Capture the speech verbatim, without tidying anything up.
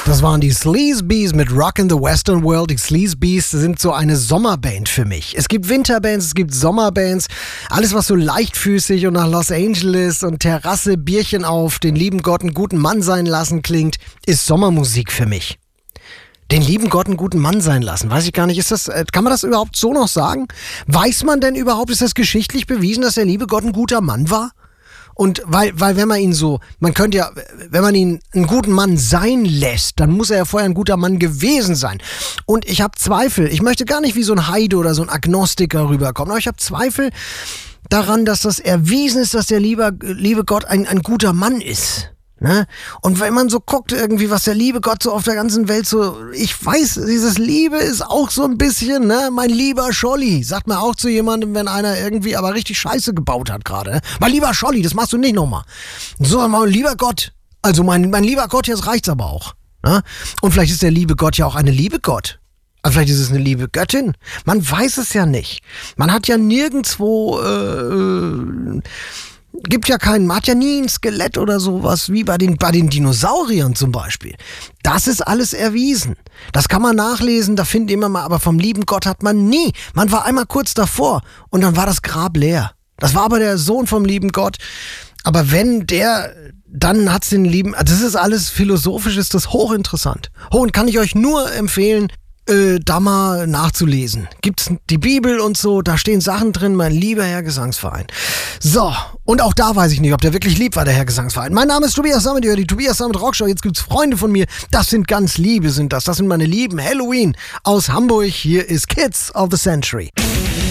Das waren die Sleazebees mit Rock in the Western World. Die Sleazebees sind so eine Sommerband für mich. Es gibt Winterbands, es gibt Sommerbands. Alles, was so leichtfüßig und nach Los Angeles und Terrasse, Bierchen auf, den lieben Gott einen guten Mann sein lassen klingt, ist Sommermusik für mich. Den lieben Gott einen guten Mann sein lassen. Weiß ich gar nicht, ist das, kann man das überhaupt so noch sagen? Weiß man denn überhaupt, ist das geschichtlich bewiesen, dass der liebe Gott ein guter Mann war? Und weil, weil wenn man ihn so, man könnte ja, wenn man ihn einen guten Mann sein lässt, dann muss er ja vorher ein guter Mann gewesen sein. Und ich habe Zweifel, ich möchte gar nicht wie so ein Heide oder so ein Agnostiker rüberkommen, aber ich habe Zweifel daran, dass das erwiesen ist, dass der liebe, liebe Gott ein, ein guter Mann ist. Ne? Und wenn man so guckt irgendwie, was der liebe Gott so auf der ganzen Welt so, ich weiß, dieses Liebe ist auch so ein bisschen, ne, mein lieber Scholli, sagt man auch zu jemandem, wenn einer irgendwie aber richtig Scheiße gebaut hat gerade, ne? Mein lieber Scholli, das machst du nicht nochmal. So, mein lieber Gott, also mein, mein lieber Gott, jetzt reicht's aber auch. Ne? Und vielleicht ist der liebe Gott ja auch eine liebe Gott. Aber vielleicht ist es eine liebe Göttin. Man weiß es ja nicht. Man hat ja nirgendwo, äh, gibt ja keinen, man hat ja nie ein Skelett oder sowas, wie bei den, bei den Dinosauriern zum Beispiel. Das ist alles erwiesen. Das kann man nachlesen, da finden immer mal, aber vom lieben Gott hat man nie. Man war einmal kurz davor und dann war das Grab leer. Das war aber der Sohn vom lieben Gott. Aber wenn der, dann hat's den lieben, das ist alles philosophisch, ist das hochinteressant. Oh, und kann ich euch nur empfehlen, Äh, da mal nachzulesen. Gibt's die Bibel und so, da stehen Sachen drin, mein lieber Herr Gesangsverein. So, und auch da weiß ich nicht, ob der wirklich lieb war, der Herr Gesangsverein. Mein Name ist Tobias Sammet, ihr hört die Tobias Sammet Rockshow. Jetzt gibt's Freunde von mir, das sind ganz Liebe, sind das. Das sind meine Lieben. Halloween aus Hamburg, hier ist Kids of the Century.